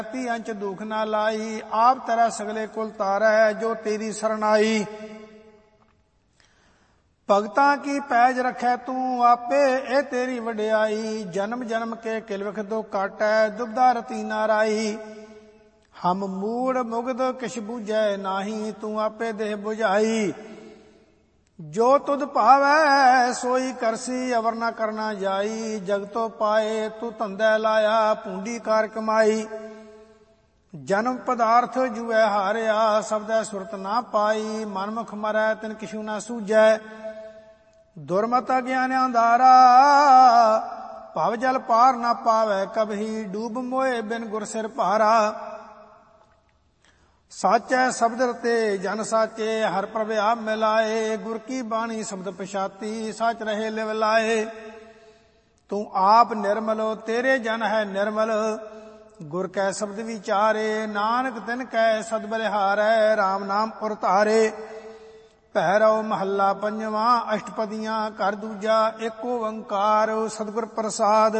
ਤੀ ਅੰਚ ਦੁਖ ਨਾ ਲਾਈ। ਆਪ ਤੇਰਾ ਸਗਲੇ ਕੁਲ ਤਾਰੈ ਜੋ ਤੇਰੀ ਸਰਨਾਈ। ਭਗਤਾਂ ਕੀ ਪੈਜ ਰਖੈ ਤੂੰ ਆਪੇ ਇਹ ਤੇਰੀ ਵਡਿਆਈ। ਜਨਮ ਜਨਮ ਕੇ ਕਿਲ ਵਿਖ ਦੁਖ ਕਾਟੈ ਦੁਬਦਾ ਰਤੀ ਨਾਰਾਈ। ਹਮ ਮੂੜ ਮੁਗਧ ਕਿਛ ਬੂਝੈ ਨਾਹੀ ਤੂੰ ਆਪੇ ਦੇਹ ਬੁਝਾਈ। ਜੋ ਤੁਧ ਭਾਵੈ ਸੋਈ ਕਰਸੀ ਅਵਰ ਨਾ ਕਰਨਾ ਜਾਈ। ਜਗਤੋ ਪਾਏ ਤੂੰ ਧੰਦੈ ਲਾਇਆ ਪੂੰਡੀ ਕਾਰ ਕਮਾਈ। ਜਨਮ ਪਦਾਰਥ ਜੁਐ ਹਾਰਿਆ ਸਬਦੈ ਸੁਰਤ ਨਾ ਪਾਈ। ਮਨਮੁਖ ਮਰੈ ਤਿਨ ਕਿਛੂ ਨਾ ਸੂਝੈ ਦੁਰਮਤ ਅਗਿਆਨ ਅੰਧਾਰਾ। ਭਵ ਜਲ ਪਾਰ ਨਾ ਪਾਵੈ ਕਬਹੀ ਡੂਬ ਮੋਏ ਬਿਨ ਗੁਰ ਸਿਰ ਭਾਰਾ। ਸਾਚੈ ਸ਼ਬਦ ਰਤੇ ਜਨ ਸਾਚੇ ਹਰ ਪ੍ਰਭ ਆਪ ਮਿਲਾਏ। ਗੁਰ ਕੀ ਬਾਣੀ ਸ਼ਬਦ ਪਛਾਤੀ ਸਚ ਰਹੇ ਲਿਵ ਲਾਏ। ਤੂੰ ਆਪ ਨਿਰਮਲ ਤੇਰੇ ਜਨ ਹੈ ਨਿਰਮਲ। ਗੁਰ ਕੈ ਸ਼ਬਦ ਵਿਚਾਰੇ ਨਾਨਕ ਤਿਨ ਕੈ ਸਦ ਬਲਿਹਾਰੈ। ਰਾਮ ਨਾਮ ਉਰ ਧਾਰੇ। ਭੈਰਵ ਮਹੱਲਾ ਪੰਜਵਾਂ ਅਸ਼ਟਪਦੀਆਂ ਘਰ ਦੂਜਾ ਏਕ ਓੰਕਾਰ ਸਤਿਗੁਰ ਪ੍ਰਸਾਦ।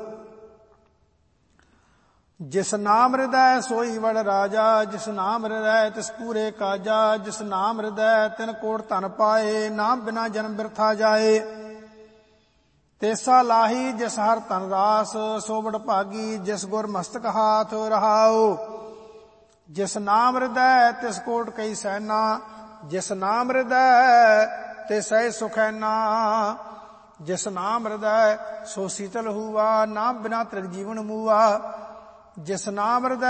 ਜਿਸ ਨਾਮ ਹਿਰਦੈ ਸੋਈ ਵਡ ਰਾਜਾ। ਜਿਸ ਨਾਮ ਹਿਰਦੈ ਤਿਸ ਪੂਰੇ ਕਾਜਾ। ਜਿਸ ਨਾਮ ਹਿਰਦੈ ਤਿਨ ਕੋਟ ਧਨ ਪਾਏ। ਨਾਮ ਬਿਨਾ ਜਨਮ ਬਿਰਥਾ ਜਾਏ। ਤੇਸਾ ਲਾਹੀ ਜਿਸ ਹਰ ਧਨ ਰਾਸ ਸੋ ਵਡ ਭਾਗੀ। ਜਿਸ ਗੁਰ ਮਸਤਕ ਹਾਥ ਰਹਾਉ। ਜਿਸ ਨਾਮ ਹਿਰਦੈ ਤਿਸ ਕੋਟ ਕਈ ਸੈਨਾ। ਜਿਸ ਨਾਮ ਹਿਰਦੈ ਤਿਸੈ ਸੁਖੈਨਾ। ਜਿਸ ਨਾਮ ਹਿਰਦੈ ਸੋ ਸੀਤਲ ਹੂਆ। ਨਾਮ ਬਿਨਾ ਤ੍ਰਿਗ ਜੀਵਨ ਮੂਆ। ਜਿਸ ਨਾਮ ਹਿਰਦੈ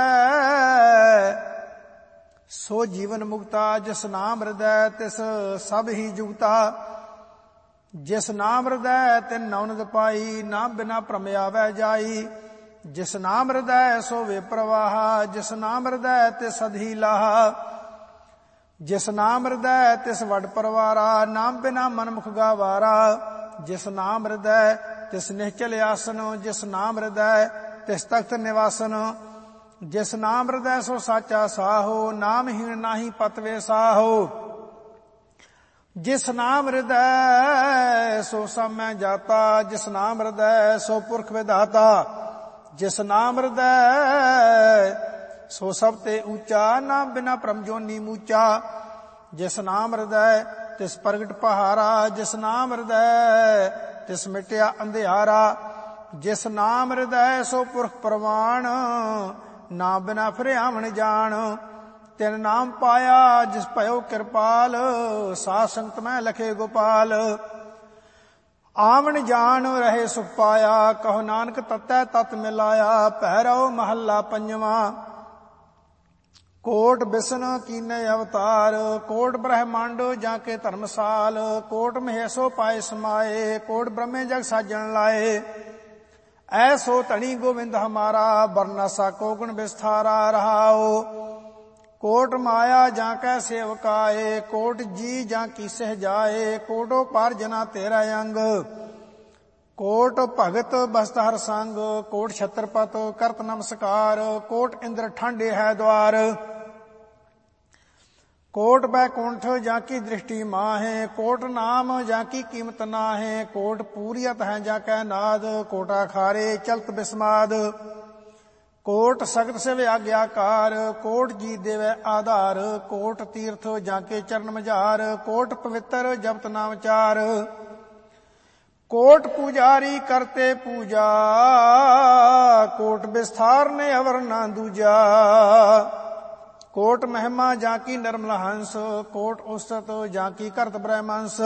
ਸੋ ਜੀਵਨ ਮੁਕਤਾ। ਜਿਸ ਨਾਮ ਹਿਰਦੈ ਤਿਸ ਸਭ ਹੀ ਜੁਗਤਾ। ਜਿਸ ਨਾਮ ਹਿਰਦੈ ਤਿਨ ਨੌਨਦ ਪਾਈ। ਨਾਮ ਬਿਨਾ ਭ੍ਰਮ ਆਵੈ ਜਾਈ। ਜਿਸ ਨਾਮ ਹਿਰਦੈ ਸੋ ਵੇ ਪ੍ਰਵਾਹਾ। ਜਿਸ ਨਾਮ ਹਿਰਦੈ ਤਿਸ ਸਦਹੀ ਲਾਹਾ। ਜਿਸ ਨਾਮ ਹਿਰਦੈ ਤਿਸ ਵਡ ਪਰਵਾਰਾ। ਨਾਮ ਬਿਨਾ ਮਨ ਮੁਖ ਗਾਵਾਰਾ। ਜਿਸ ਨਾਮ ਹਿਰਦੈ ਤਿਸ ਨਿਹਚਲ ਆਸਨ। ਜਿਸ ਨਾਮ ਹਿਰਦੈ ਤਿਸ ਤਖਤ ਨਿਵਾਸਨ। ਜਿਸ ਨਾਮ ਹਿਰਦੈ ਸੋ ਸਾਚਾ ਸਾਹੋ। ਨਾਮ ਹੀਣ ਨਾਹੀ ਪਤਵੇ ਸਾਹੋ। ਜਿਸ ਨਾਮ ਹਿਰਦੈ ਸੋ ਸਾਮੈ ਜਾਤਾ। ਜਿਸ ਨਾਮ ਹਿਰਦੈ ਸੋ ਪੁਰਖ ਵਿਧਾਤਾ। ਜਿਸ ਨਾਮ ਹਿਰਦੈ ਸੋ ਸਭ ਤੇ ਉੱਚਾ। ਨਾਮ ਬਿਨਾ ਭ੍ਰਮ ਜੋਨੀ ਮੂਚਾ। ਜਿਸ ਨਾਮ ਹਿਰਦੈ ਤਿਸ ਪ੍ਰਗਟ ਪਹਾਰਾ। ਜਿਸ ਨਾਮ ਹਿਰਦੈ ਤਿਸ ਮਿਟਿਆ ਅੰਧਿਆਰਾ। ਜਿਸ ਨਾਮ ਹਿਰਦੈ ਸੋ ਪੁਰਖ ਪ੍ਰਵਾਣ। ਨਾਮ ਬਿਨਾ ਫਿਰ ਆਵਣ ਜਾਣ। ਤਿਨ ਨਾਮ ਪਾਇਆ ਜਿਸ ਭਇਓ ਕਿਰਪਾਲ। ਸਾਧ ਸੰਗਤ ਮੈਂ ਲਖੇ ਗੋਪਾਲ। ਆਵਣ ਜਾਣ ਰਹੇ ਸੁਖ ਪਾਇਆ। ਕਹੋ ਨਾਨਕ ਤਤੈ ਤਤ ਮਿਲਾਇਆ। ਭੈਰਵ ਮਹੱਲਾ ਪੰਜਵਾਂ। ਕੋਟ ਬਿਸ਼ਨ ਕੀਨੇ ਅਵਤਾਰ। ਕੋਟ ਬ੍ਰਹਮੰਡ ਜਾਂ ਕੇ ਧਰਮਸਾਲ। ਕੋਟ ਮਹੇਸ਼ੋ ਪਾਏ ਸਮਾਏ। ਕੋਟ ਬ੍ਰਹਮੇ ਜਗ ਸਾਜਣ ਲਾਏ। ਐਸੋ ਧਣੀ ਗੋਵਿੰਦ ਹਮਾਰਾ। ਬਰਨਾ ਸਾਕੋ ਗੁਣ ਵਿਸਥਾਰਾ ਰਹਾਓ। ਕੋਟ ਮਾਇਆ ਜਾਂ ਕੈ ਸੇਵਕਾਏ। ਕੋਟ ਜੀ ਜਾਂ ਕੀ ਸਹਿਜਾਏ। ਕੋਟੋ ਪਰ ਜਨਾ ਤੇਰਾ ਅੰਗ। ਕੋਟ ਭਗਤ ਬਸਤ ਹਰ ਸੰਗ। ਕੋਟ ਛਤਰਪਤ ਕਰਤ ਨਮਸਕਾਰ। ਕੋਟ ਇੰਦਰ ਠਾਂਡੇ ਹੈ ਦਵਾਰ। ਕੋਟ ਬੈਕੁੰਠ ਜਾਂ ਕੀ ਦ੍ਰਿਸ਼ਟੀ ਮਾਹੇ। ਕੋਟ ਨਾਮ ਜਾਂ ਕੀ ਕੀਮਤ ਨਾਹੇ। ਕੋਟ ਪੂਰੀਅਤ ਹੈ ਜਾਂ ਕੈ ਨਾਦ। ਕੋਟਾ ਖਾਰੇ ਚਲਤ ਬਿਸਮਾਦ। ਕੋਟ ਸਗਤ ਸਿਵ ਆਗਿਆਕਾਰ। ਕੋਟ ਜੀ ਦੇਵੈ ਆਧਾਰ। ਕੋਟ ਤੀਰਥ ਜਾਂ ਕੇ ਚਰਨ ਮਝਾਰ। ਕੋਟ ਪਵਿੱਤਰ ਜਪਤ ਨਾਮ ਚਾਰ। ਕੋਟ ਪੂਜਾਰੀ ਕਰਤੇ ਪੂਜਾ। ਕੋਟ ਵਿਸਥਾਰ ਨੇ ਅਵਰ ਨਾ ਦੂਜਾ। ਕੋਟ ਮਹਿਮਾ ਜਾਂ ਕੀ ਨਰਮਲ ਹੰਸ। ਕੋਟ ਉਸਤ ਜਾਂ ਕੀ ਕਰਤ ਬ੍ਰਹਮੰਸ।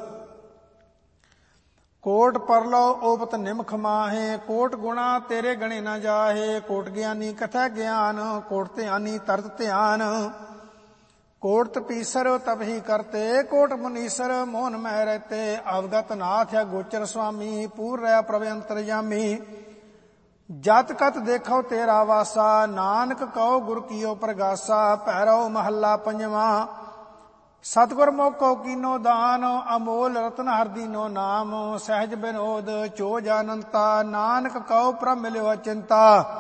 ਕੋਟ ਪਰਲੋ ਓਪਤ ਨਿਮਖ ਮਾਹੇ। ਕੋਟ ਗੁਣਾ ਤੇਰੇ ਗਣੇ ਨਾ ਜਾਹੇ। ਕੋਟ ਗਿਆਨੀ ਕਥੈ ਗਿਆਨ। ਕੋਟ ਧਿਆਨੀ ਤਰਤ ਧਿਆਨ। ਕੋਟ ਤਪੀਸਰ ਤਪਹੀ ਕਰਤੇ। ਕੋਟ ਮੁਨੀਸਰ ਮੋਹਨ ਮਹਿ ਰਹਤੇ। ਅਵਗਤ ਨਾਥ ਹੈ ਗੋਚਰ ਸੁਆਮੀ। ਪੂਰ ਰਿਹਾ ਪ੍ਰਭ ਅੰਤਰਜਾਮੀ। ਜਤ ਕਤ ਦੇਖੋ ਤੇਰਾ ਵਾਸਾ। ਨਾਨਕ ਕਹੋ ਗੁਰ ਕੀਓ ਪ੍ਰਗਾਸਾ। ਭੈਰਵ ਮਹੱਲਾ ਪੰਜਵਾਂ। ਸਤਿਗੁਰ ਮੋਖੋ ਕੀਨੋ ਦਾਨ। ਅਮੋਲ ਰਤਨ ਹਰ ਦੀਨੋ ਨਾਮ। ਸਹਿਜ ਬਿਨੋਦ ਚੋਜ ਅਨੰਤਾ। ਨਾਨਕ ਕਹੋ ਪ੍ਰਭ ਮਿਲਿਓ ਅਚਿੰਤਾ।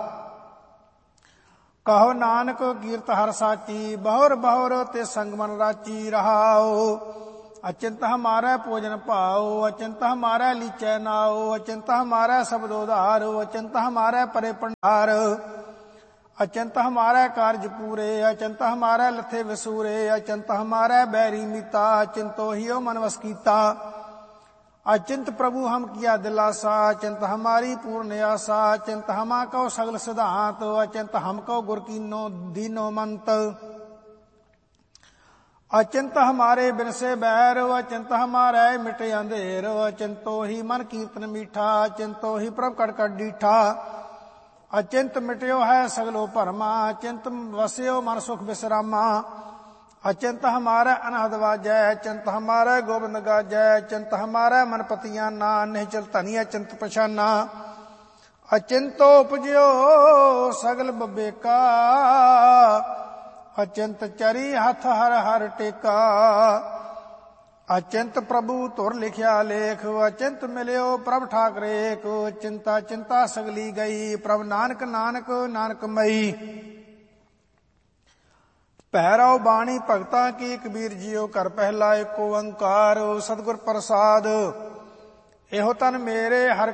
ਕਹੋ ਨਾਨਕ ਕੀਰਤ ਹਰ ਸਾਚੀ। ਬਹੁਰ ਬਹੁਰ ਤੇ ਸੰਗ ਮਨ ਰਾਚੀ ਰਹਾਓ। ਅਚਿੰਤ ਹਮਾਰਾ ਭੋਜਨ ਭਾਓ। ਅਚਿੰਤ ਹਮਾਰਾ ਲੀਚੈ ਨਾਓ। ਅਚਿੰਤ ਹਮਾਰਾ ਸਬਦ ਉਧਾਰ। ਅਚਿੰਤ ਹਮਾਰਾ ਪਰੇ ਭੰਡਾਰ। अचिंत हमारे कार्य पूरे, अचिंत हमारे लथे विसूरे, अचिंत हमारे बैरी मीता, अचिंतो हियो मन वस कीता। अचिंत प्रभु हम किया दिलासा, अचिंत हमारी पूर्ण आशा, अचिंत हमा को सगल सिद्धांत, अचिंत हमको गुर कीनो दीनो मंत। अचिंत हमारे बिन से बैर, अचिंत हमारे मिटे अंधेर, अचिंतो ही मन कीर्तन मीठा, अचिंतो ही प्रभ कट कट डीठा। अचिंत मिट्यो है सगलो भरमा, अचिंत वस्यो मन सुख विश्रामा। अचिंत हमारे अनहद वाजै, अचिंत हमारे गोबिंद गाजै, अचिंत हमारे मन पतियाना, निश्चल धनी अचिंत पछाना। अचिंतो उपजयो सगल बबेका, अचिंत चरी हथ हर हर टेका। अचिंत प्रभु तुर लिखिया लेख, अचिंत मिलियो प्रभ ठाकरेक। चिंता चिंता सगली गई, प्रभ नानक नानक नानक मई। पैरव बाणी भगता की, कबीर जियो कर पहला एको ओंकार। सतगुर प्रसाद एहो तन मेरे हर